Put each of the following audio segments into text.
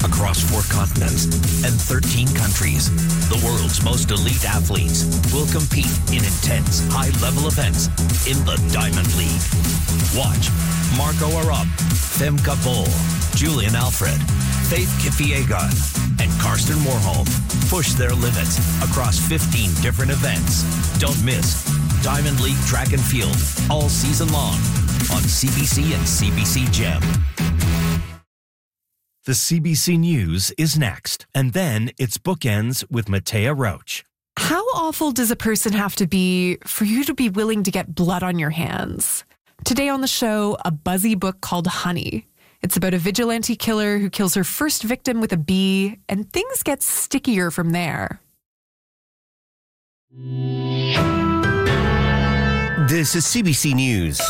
across 4 continents and 13 countries. The world's most elite athletes will compete in intense, high-level events in the Diamond League. Watch Marco Arop, Femke Bol, Julian Alfred, Faith Kipyegon, and Karsten Warholm push their limits across 15 different events. Don't miss Diamond League Track and Field all season long on CBC and CBC Gem. The CBC News is next, and then it's Bookends with Matea Roach. How awful does a person have to be for you to be willing to get blood on your hands? Today on the show, a buzzy book called Honey. It's about a vigilante killer who kills her first victim with a bee, and things get stickier from there. This is CBC News.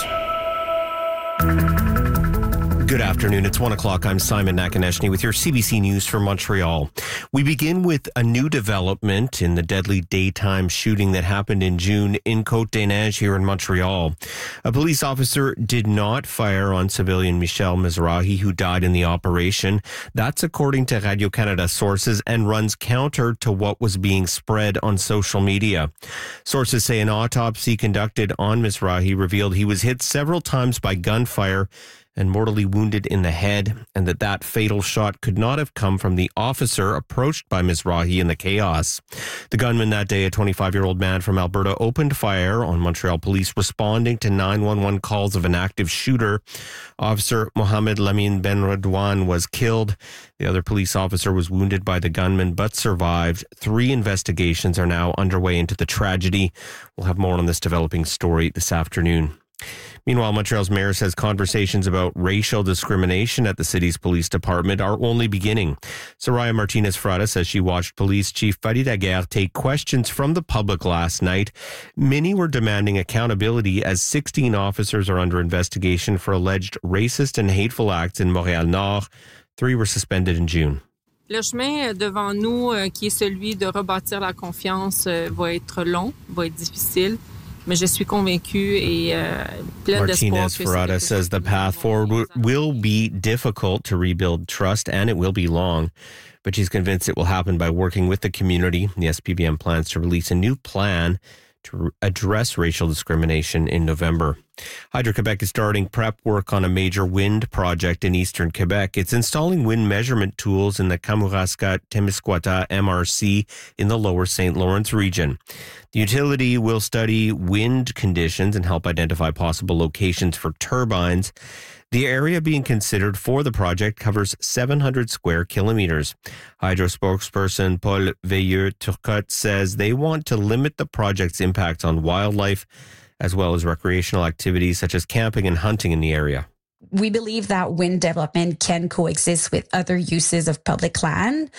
Good afternoon. It's 1 o'clock. I'm Simon Nakaneshny with your CBC News from Montreal. We begin with a new development in the deadly daytime shooting that happened in June in Côte-des-Neiges here in Montreal. A police officer did not fire on civilian Michel Mizrahi, who died in the operation. That's according to Radio-Canada sources and runs counter to what was being spread on social media. Sources say an autopsy conducted on Mizrahi revealed he was hit several times by gunfire and mortally wounded in the head, and that fatal shot could not have come from the officer approached by Mizrahi in the chaos. The gunman that day, a 25-year-old man from Alberta, opened fire on Montreal police responding to 911 calls of an active shooter. Officer Mohamed Lamine Benredouane was killed. The other police officer was wounded by the gunman but survived. 3 investigations are now underway into the tragedy. We'll have more on this developing story this afternoon. Meanwhile, Montreal's mayor says conversations about racial discrimination at the city's police department are only beginning. Soraya Martinez-Frada says she watched Police Chief Farid Aguerre take questions from the public last night. Many were demanding accountability as 16 officers are under investigation for alleged racist and hateful acts in Montréal-Nord. 3 were suspended in June. Le chemin devant nous, qui est celui de rebâtir la confiance, va être long, va être difficile. Mais je suis convaincue et pleine d'espoir. Martinez-Frada says the path forward will be difficult to rebuild trust, and it will be long. But she's convinced it will happen by working with the community. The SPVM plans to release a new plan to address racial discrimination in November. Hydro-Quebec is starting prep work on a major wind project in eastern Quebec. It's installing wind measurement tools in the Kamouraska-Témiscouata MRC in the lower St. Lawrence region. The utility will study wind conditions and help identify possible locations for turbines. The area being considered for the project covers 700 square kilometers. Hydro spokesperson Paul Veilleux-Turcotte says they want to limit the project's impact on wildlife as well as recreational activities such as camping and hunting in the area. We believe that wind development can coexist with other uses of public land.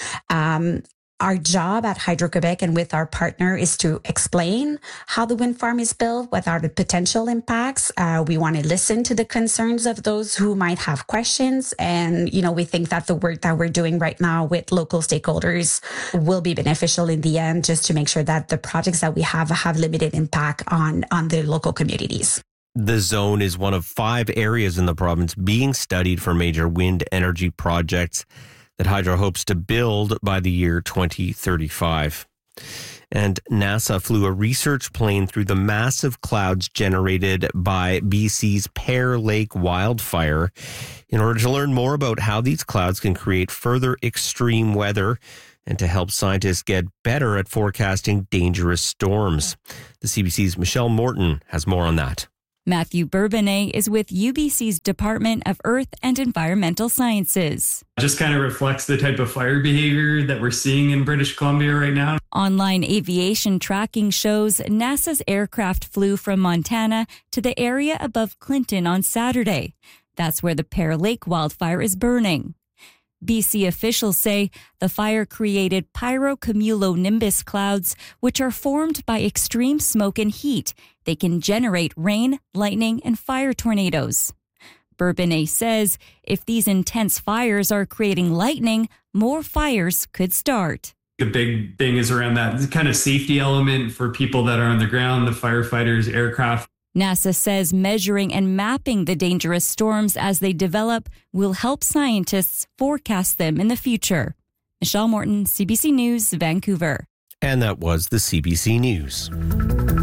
Our job at Hydro-Quebec and with our partner is to explain how the wind farm is built, what are the potential impacts. We want to listen to the concerns of those who might have questions. And, we think that the work that we're doing right now with local stakeholders will be beneficial in the end, just to make sure that the projects that we have limited impact on the local communities. The zone is one of 5 areas in the province being studied for major wind energy projects that Hydro hopes to build by the year 2035. And NASA flew a research plane through the massive clouds generated by BC's Pear Lake wildfire in order to learn more about how these clouds can create further extreme weather and to help scientists get better at forecasting dangerous storms. The CBC's Michelle Morton has more on that. Matthew Bourbonnais is with UBC's Department of Earth and Environmental Sciences. It just kind of reflects the type of fire behavior that we're seeing in British Columbia right now. Online aviation tracking shows NASA's aircraft flew from Montana to the area above Clinton on Saturday. That's where the Pear Lake wildfire is burning. BC officials say the fire created pyrocumulonimbus clouds, which are formed by extreme smoke and heat. They can generate rain, lightning, and fire tornadoes. Bourbonnais says if these intense fires are creating lightning, more fires could start. The big thing is around that kind of safety element for people that are on the ground, the firefighters, aircraft. NASA says measuring and mapping the dangerous storms as they develop will help scientists forecast them in the future. Michelle Morton, CBC News, Vancouver. And that was the CBC News.